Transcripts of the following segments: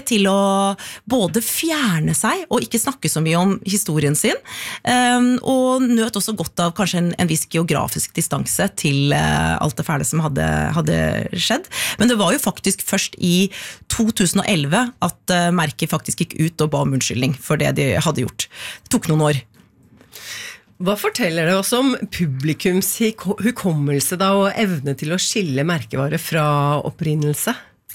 til å både fjerne seg og ikke snakke så mye om historien sin, og nøt også godt av kanskje en viss geografisk distanse til alt det fæle som hadde skjedd. Men det var jo faktisk først i 2011 at merket faktisk gikk ut og ba om unnskyldning for det de hadde gjort. Det tok noen år. Hva forteller det oss om publikums hukommelse da, og evne til å skille merkevare fra opprinnelse?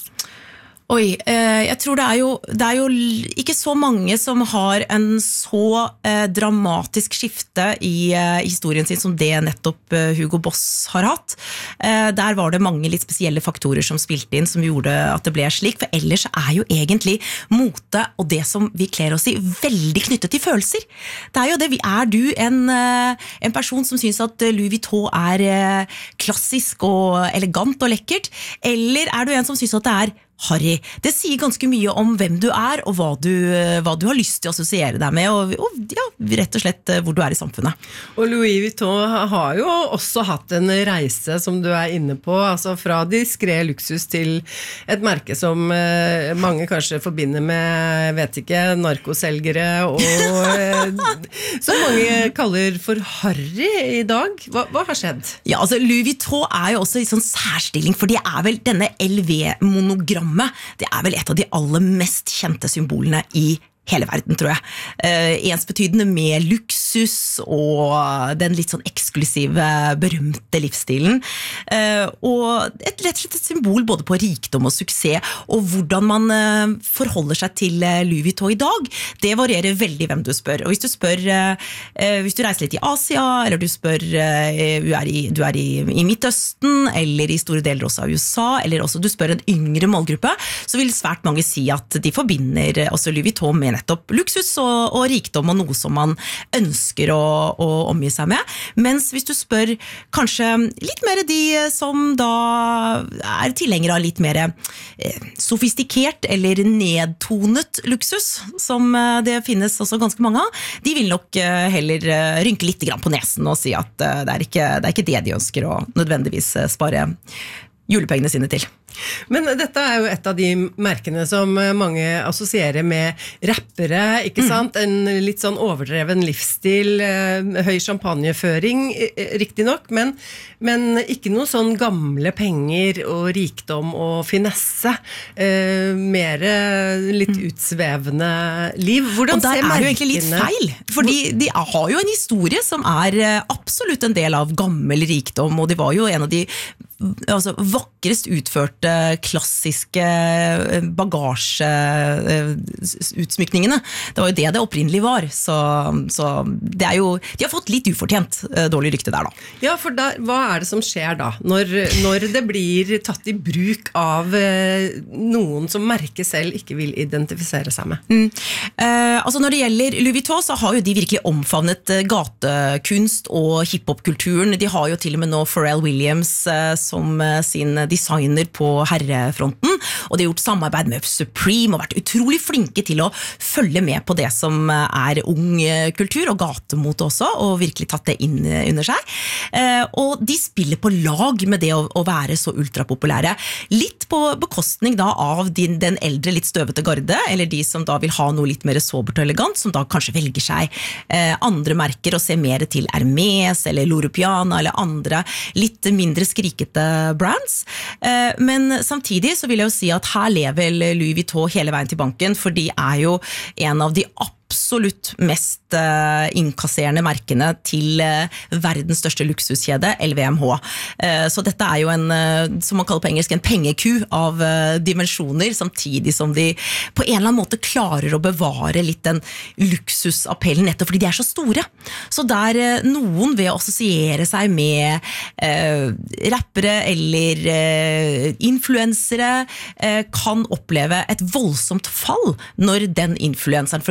Oi, jeg tror det er jo ikke så mange som har en så dramatisk skifte i historien sin som det nettopp Hugo Boss har hatt. Der var det mange litt spesielle faktorer som spilte inn, som gjorde at det ble slik, for ellers er jo egentlig mote og det som vi kler oss i veldig knyttet til følelser. Det er jo det, er du en person som synes at Louis Vuitton er klassisk og elegant og lekkert, eller er du en som synes at det er Harry? Det sier ganske mye om hvem du er og hva du har lyst til å assosiere deg med, og ja, rett og slett hvor du er i samfunnet. Og Louis Vuitton har jo også hatt en reise som du er inne på, altså fra diskret luksus til et merke som mange kanskje forbinder med, vet ikke, narkoselgere, og som mange kaller for Harry i dag. Hva har skjedd? Ja, altså Louis Vuitton er jo også i sånn særstilling, for det er vel denne LV-monogrammet. Det er vel et av de aller mest kjente symbolene i hele verden, tror jeg. Ensbetydende med luksus og den litt sånn eksklusive, berømte livsstilen. Og rett og slett et symbol både på rikdom og suksess, og hvordan man forholder seg til Louis Vuitton i dag, det varierer veldig hvem du spør. Og hvis du reiser litt i Asia, eller du spør, du er i Midtøsten, eller i store deler også av USA, eller også du spør en yngre målgruppe, så vil svært mange si at de forbinder også Louis Vuitton med nettopp luksus og rikdom og noe som man ønsker å omgi seg med. Mens hvis du spør kanskje litt mer de som da er tilhengere av litt mer sofistikert eller nedtonet luksus, som det finnes også ganske mange av, de vil nok heller rynke litt grann på nesen og si at det er ikke det de ønsker å nødvendigvis spare julepengene sine til. Men dette er jo et av de merkene som mange assosierer med rappere, ikke sant? En litt sånn overdreven livsstil, høy champagneføring, riktig nok, men ikke noe sånn gamle penger og rikdom og finesse, mer litt utsvevende liv. Hvordan og der ser merkene? Er jo egentlig litt feil, fordi de har jo en historie som er absolutt en del av gammel rikdom, og de var jo en av de vakrest utførte klassiske bagasjeutsmykningene. Det var jo det opprinnelig var, så det er jo, de har fått litt ufortjent dårlig rykte der da. Ja, for hva er det som skjer da, når det blir tatt i bruk av noen som merket selv ikke vil identifisere seg med? Altså når det gjelder Louis Vuitton, så har jo de virkelig omfavnet gatekunst og hiphop-kulturen. De har jo til og med nå Pharrell Williams som sin designer på herrefronten, og de har gjort samarbeid med Supreme og vært utrolig flinke til å følge med på det som er ung kultur og gatemote også, og virkelig tatt det inn under seg. Og de spiller på lag med det å være så ultrapopulære. Litt på bekostning da av den eldre, litt støvete garde, eller de som da vil ha noe litt mer sobert og elegant, som da kanskje velger seg andre merker og ser mer til Hermes eller Loro Piana eller andre litt mindre skrikete brands. Men samtidig så vil jeg jo si at her lever Louis Vuitton hele veien til banken, for de er jo en av de absolutt mest innkasserende merkene til verdens største luksuskjede, LVMH. Så dette er jo som man kaller på engelsk, en pengeku av dimensjoner, samtidig som de på en eller annen måte klarer å bevare litt den luksusappellen, nettopp fordi de er så store. Så der noen ved å assosiere seg med rappere eller influensere kan oppleve et voldsomt fall når den influenseren for eksempel ikke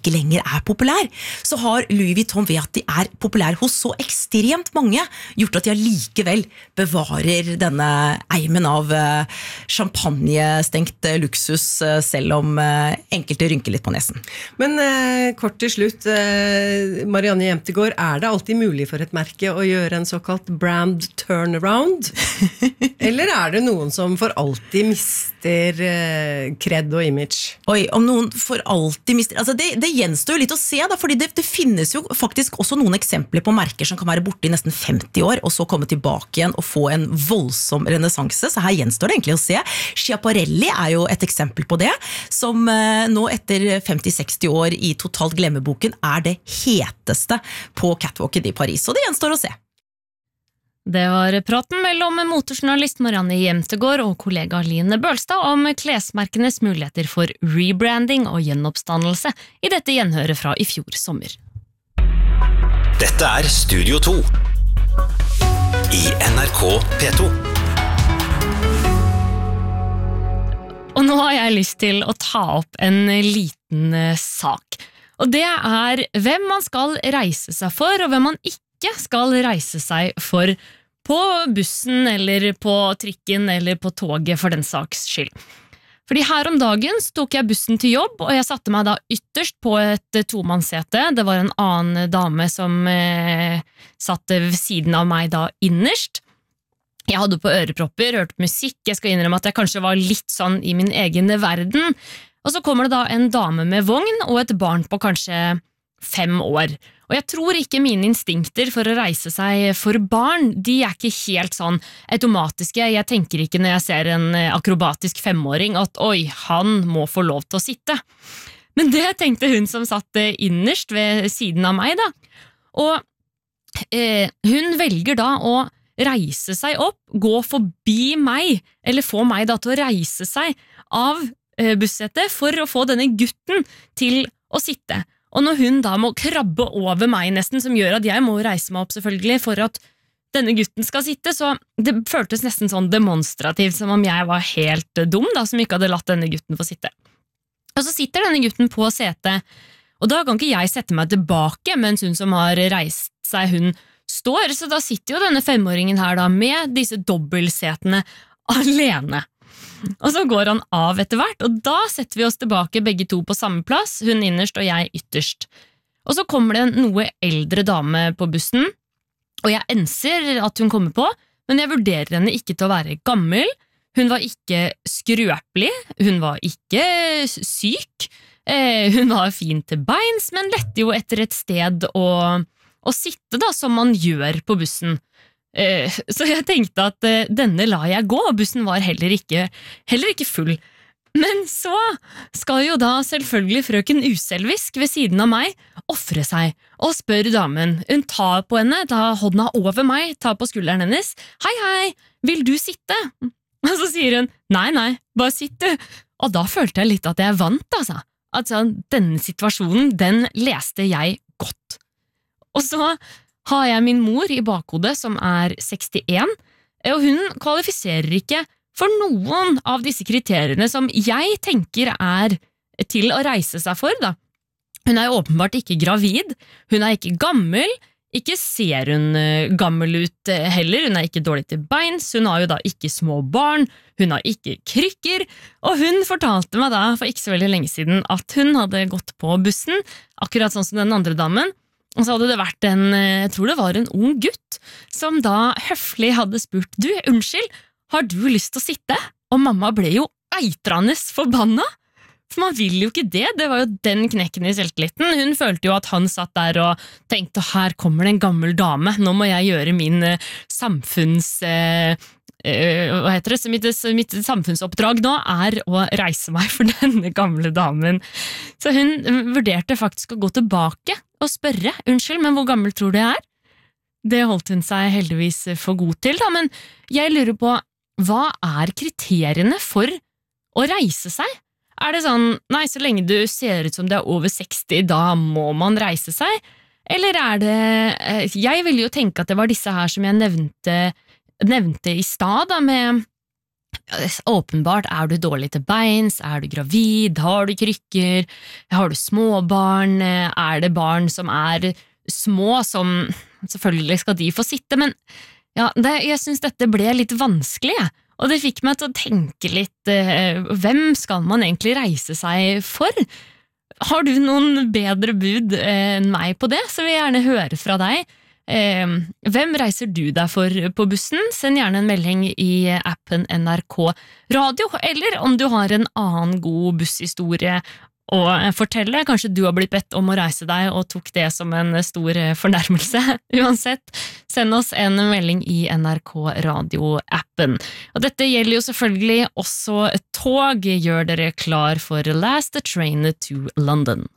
ikke lenger populær, så har Louis Vuitton ved at de populær hos så ekstremt mange, gjort at de likevel bevarer denne eimen av champagnestengt luksus, selv om enkelte rynker litt på nesen. Men kort til slutt, Marianne Jämtegård, det alltid mulig for et merke å gjøre en såkalt brand turnaround? Eller det noen som for alltid mister cred og image? Oi, om noen for alltid mister... Altså det gjenstår jo litt å se, da, fordi det finnes jo faktisk også noen eksempler på merker som kan være borte i nesten 50 år, og så komme tilbake igjen og få en voldsom renessanse, så her gjenstår det egentlig å se. Schiaparelli jo et eksempel på det, som nå etter 50-60 år i totalt glemmeboken det heteste på catwalken i Paris, og det gjenstår å se. Det var praten mellom motejournalist Marianne Jämtegård og kollega Line Bølstad om klesmerkenes muligheter for rebranding og gjenoppstandelse i dette gjenhøret fra i fjor sommer. Dette Studio 2 i NRK P2. Og nå har jeg lyst til å ta opp en liten sak. Og det hvem man skal reise seg for, og hvem man ikke skal reise seg for på bussen, eller på trikken, eller på toget for den saks skyld. Fordi her om dagen så tok jeg bussen til jobb, og jeg satte meg da ytterst på et tomannssete. Det var en annen dame som satt ved siden av meg da innerst. Jeg hadde på ørepropper, hørte musikk, jeg skal innrømme at jeg kanskje var litt sånn i min egen verden. Og så kommer det da en dame med vogn og et barn på kanskje 5 år. Og jeg tror ikke mine instinkter for å reise seg for barn, de ikke helt sånn automatiske. Jeg tenker ikke når jeg ser en akrobatisk 5-åring at oi, han må få lov til å sitte. Men det tenkte hun som satt innerst ved siden av meg da. Og hun velger da å reise seg opp, gå forbi meg, eller få meg da til å reise seg av bussetet for å få denne gutten til å sitte. Og når hun da må krabbe over meg nesten, som gjør at jeg må reise meg opp selvfølgelig for at denne gutten skal sitte, så det føltes nesten sånn demonstrativt, som om jeg var helt dum da, som ikke hadde latt denne gutten få sitte. Og så sitter denne gutten på setet, og da kan ikke jeg sette meg tilbake, mens hun som har reist seg, hun står, så da sitter jo denne 5-åringen her da, med disse dobbeltsetene alene. Og så går han av etter hvert, og da setter vi oss tilbake begge to på samme plass, hun innerst og jeg ytterst. Og så kommer det en noe eldre dame på bussen, og jeg enser at hun kommer på, men jeg vurderer henne ikke til å være gammel, hun var ikke skrøpelig, hun var ikke syk, hun var fin til beins, men lette jo etter et sted å sitte da, som man gjør på bussen. Så jeg tenkte at denne la jeg gå, og bussen var heller ikke full. Men så skal jo da selvfølgelig frøken Uselvisk ved siden av meg offre seg, og spør damen. Hun tar på henne, tar hånda over meg, tar på skulderen hennes. Hei, hei, vil du sitte? Og så sier hun, nei, bare sitt du. Og da følte jeg litt at jeg vant, altså. Altså, denne situasjonen, den leste jeg godt. Og så har jeg min mor i bakhodet som 61, og hun kvalifiserer ikke for noen av disse kriteriene som jeg tenker til å reise seg for, da. Hun jo åpenbart ikke gravid, hun ikke gammel, ikke ser hun gammel ut heller, hun ikke dårlig til beins, hun har jo da ikke små barn, hun har ikke krykker, og hun fortalte meg da for ikke så veldig lenge siden at hun hadde gått på bussen, akkurat sånn som den andre damen, og så hadde det vært jeg tror det var en ung gutt, som da høflig hadde spurt, du, unnskyld, har du lyst til å sitte? Og mamma ble jo eitrende forbanna, for man vil jo ikke det, det var jo den knekken i selvtilliten. Hun følte jo at han satt der og tenkte, her kommer det en gammel dame, nå må jeg gjøre min mitt samfunnsoppdrag nå å reise meg for denne gamle damen. Så hun vurderte faktisk å gå tilbake og spørre, unnskyld, men hvor gammel tror du jeg er? Det holdt hun seg heldigvis for god til, da, men jeg lurer på, hva kriteriene for å reise seg? Det sånn, nei, så lenge du ser ut som du over 60, da må man reise seg? Eller det, jeg ville jo tenke at det var disse her som jeg nevnte i stad, da, med Åpenbart du dårlig til beins, du gravid, har du krykker, har du småbarn, det barn som små, som selvfølgelig skal de få sitte, men ja, jeg synes dette ble litt vanskelig, og det fikk meg til å tenke litt, hvem skal man egentlig reise seg for? Har du noen bedre bud enn meg på det, så vil jeg gjerne høre fra deg. Hvem reiser du deg for på bussen? Send gjerne en melding i appen NRK Radio, eller om du har en annen god busshistorie å fortelle. Kanskje du har blitt bedt om å reise deg og tok det som en stor fornærmelse. Uansett, send oss en melding i NRK Radio-appen. Og dette gjelder jo selvfølgelig også tog. Gjør dere klar for Last Train to London.